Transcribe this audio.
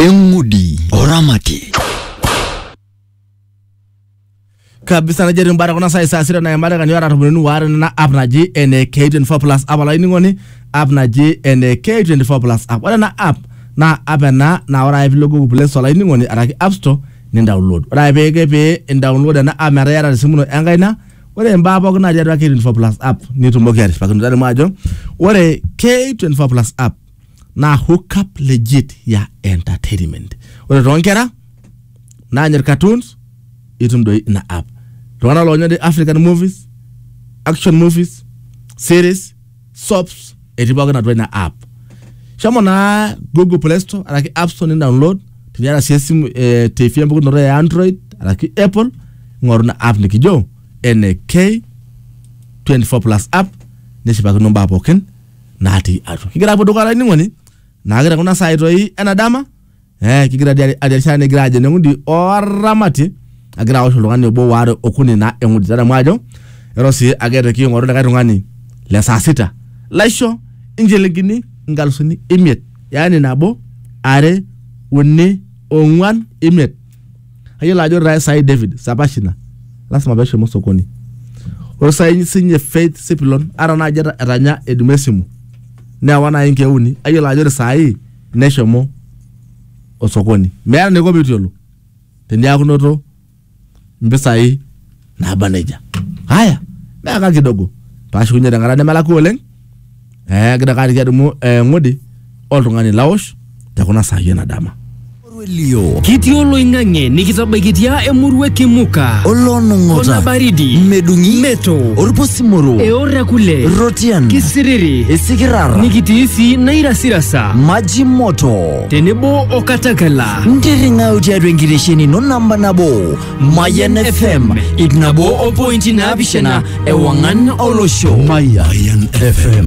Engudi Oramati kabisa na jeri mbara kuna saa sita na mbara kanyora atubunu ware na app na NK24 plus app la iningoni app na NK24 plus app wala na app na ora hivi logo Play Store la iningoni araki App Store ni download ora pe download na app mara yara simuno engaina wale mbaba kuna jeri K24 plus app ni tumbokeri pakundani majo wale K24 plus app na hook up legit ya entertainment wale ronkera na nyer cartoons itumdoi na app Rwana lonyo de African movies, action movies, series, soaps, etibaga na na app. Shamo na Google Play Store, alaki App Store ni download, tinyara siesimu TV mbuku nore ya Android, alaki Apple, ngoru na app ni kijo, NK24 plus app, neshibaga nomba apoken, na hati atu. Kigira hapo duka la iningoni, na agira kuna saito hii, enadama, kigira adiarishane gira aje, nengundi oramati, agira osho lungani obo ware okuni na engudi tada mwajo erosi agere kiyo ngoro daga tungani le saa sita laisho injelegini ngalsuni imiet yani nabo are woni ongwan imiet ayo lajo rai sai David Sabashina lasma beshe mosokoni orosai sinye Faith Sipilon arana jara ranya edumesimu na wana inke uni ayo lajo sai neshomo osokoni meana nego bitolo tenia kunoto mbesai na baneja haya meka kidogo pashu kunya dangara mala kuoleng gida kari kiadumu ngodi oltungani laosh takuna sayena dama Lio Kitiolo ingange nikitabagitia emurwe kimuka Olonongota Ona baridi Medungi Meto Orposimoro Eora kule Rotian Kisiriri Esikirara Nikitiisi naira sirasa Maji moto Tenebo okatakala Ndiringa utiadwe ngirisheni no namba nabo Mayan FM Idnabo opointi na abishana Ewangan olosho Mayan FM